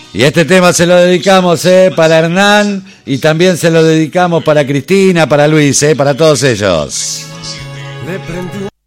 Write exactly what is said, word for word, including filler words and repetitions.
Y este tema se lo dedicamos eh, para Hernán y también se lo dedicamos para Cristina, para Luis, eh, para todos ellos. Le prendí